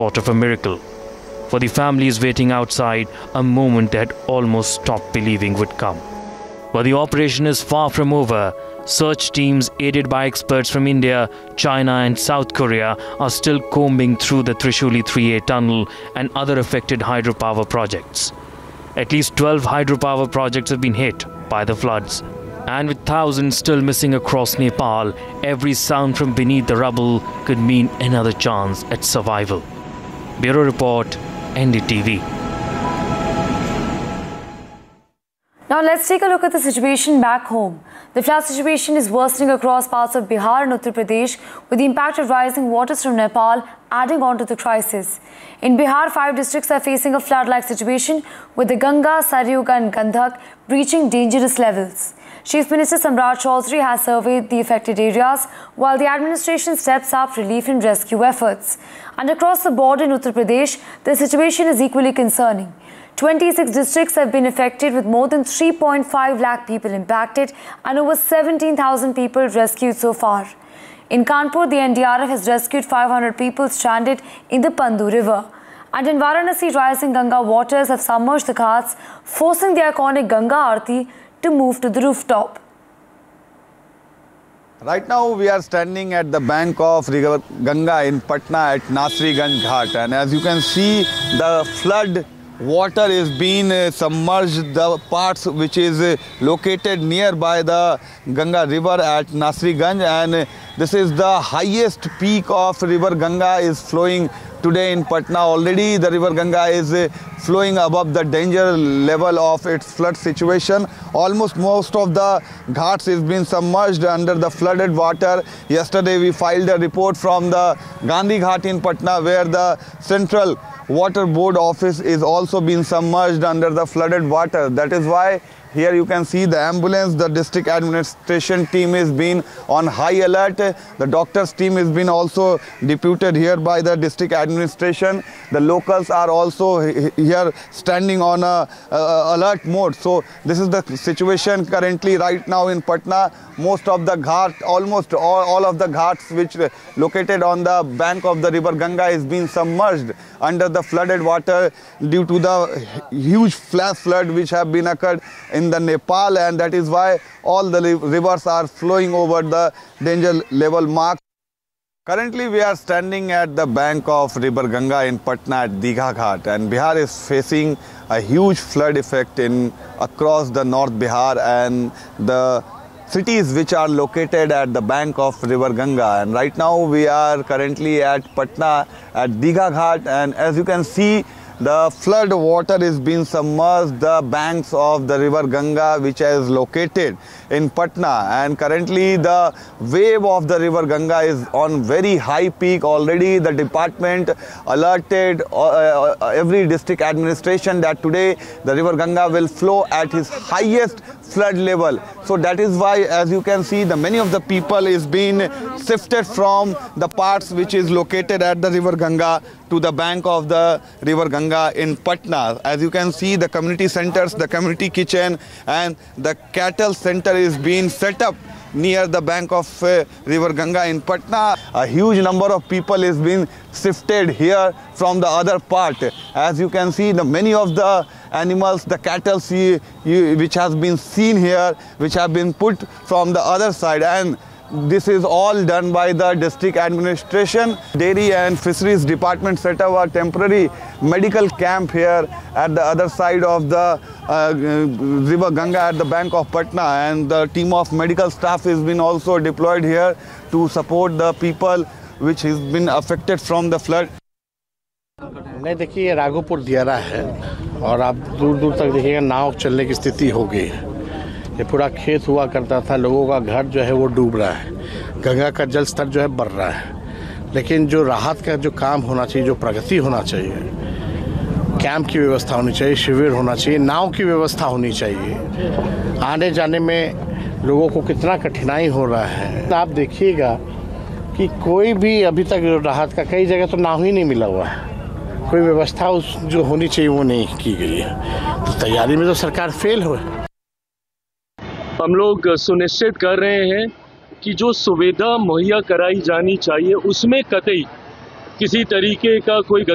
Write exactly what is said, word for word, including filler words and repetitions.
Sort of a miracle. For the families waiting outside, a moment that almost stopped believing would come. But the operation is far from over. Search teams aided by experts from India, China and South Korea are still combing through the Trishuli three A tunnel and other affected hydropower projects. At least twelve hydropower projects have been hit by the floods. And with thousands still missing across Nepal, every sound from beneath the rubble could mean another chance at survival. Bureau Report, N D T V. Now let's take a look at the situation back home. The flood situation is worsening across parts of Bihar and Uttar Pradesh, with the impact of rising waters from Nepal adding on to the crisis. In Bihar, five districts are facing a flood-like situation, with the Ganga, Saryug and Gandhak reaching dangerous levels. Chief Minister Samrat Chaudhary has surveyed the affected areas, while the administration steps up relief and rescue efforts. And across the border in Uttar Pradesh, the situation is equally concerning. twenty-six districts have been affected, with more than three point five lakh people impacted and over seventeen thousand people rescued so far. In Kanpur, the N D R F has rescued five hundred people stranded in the Pandu River. And in Varanasi, rising Ganga waters have submerged the ghats, forcing the iconic Ganga Aarti to move to the rooftop. Right now we are standing at the bank of river Ganga in Patna at Nasriganj Ghat, and as you can see, the flood water is being uh, submerged the parts which is uh, located nearby the Ganga river at Nasriganj, and uh, this is the highest peak of river Ganga is flowing today in Patna. Already the river Ganga is uh, flowing above the danger level of its flood situation. Almost most of the ghats is being submerged under the flooded water. Yesterday we filed a report from the Gandhi Ghat in Patna, where the central water board office is also being submerged under the flooded water. That is why here you can see the ambulance, the district administration team is being on high alert. The doctors team is being also deputed here by the district administration. The locals are also here standing on a, a alert mode. So this is the situation currently right now in Patna. Most of the ghat, almost all, all of the ghats which located on the bank of the river Ganga is being submerged under the flooded water due to the huge flash flood which have been occurred in the Nepal, and that is why all the rivers are flowing over the danger level mark. Currently we are standing at the bank of river Ganga in Patna at Digha Ghat, and Bihar is facing a huge flood effect in across the North Bihar and the cities which are located at the bank of river Ganga. And right now we are currently at Patna at Digha Ghat, and as you can see, the flood water is being submerged the banks of the river Ganga, which is located in Patna, and currently the wave of the river Ganga is on very high peak. Already the department alerted uh, uh, every district administration that today the river Ganga will flow at its highest flood level. So that is why, as you can see, the many of the people is being shifted from the parts which is located at the river Ganga to the bank of the river Ganga in Patna. As you can see, the community centers, the community kitchen and the cattle center is being set up near the bank of uh, river Ganga in Patna. A huge number of people is being shifted here from the other part. As you can see, the many of the animals, the cattle see, you, which has been seen here, which have been put from the other side, and this is all done by the district administration. Dairy and Fisheries Department set up a temporary medical camp here at the other side of the uh, river Ganga at the bank of Patna, and the team of medical staff has been also deployed here to support the people which has been affected from the flood. नहीं, देखिए ये राघोपुर दियारा है और आप दूर दूर तक देखिएगा नाव चलने की स्थिति हो गई है। ये पूरा खेत हुआ करता था, लोगों का घर जो है वो डूब रहा है, गंगा का जल स्तर जो है बढ़ रहा है। लेकिन जो राहत का जो काम होना चाहिए, जो प्रगति होना चाहिए, कैंप की व्यवस्था होनी चाहिए, शिविर होना चाहिए, नाव की व्यवस्था होनी चाहिए। आने जाने में लोगों को कितना कठिनाई हो रहा है। आप देखिएगा कि कोई भी अभी तक राहत का कई जगह तो नाव ही नहीं मिला हुआ है, कोई व्यवस्था उस जो होनी चाहिए वो नहीं की गई है। तो तैयारी में तो सरकार फेल हो। हम लोग सुनिश्चित कर रहे हैं कि जो सुविधा मुहैया कराई जानी चाहिए उसमें कतई किसी तरीके का कोई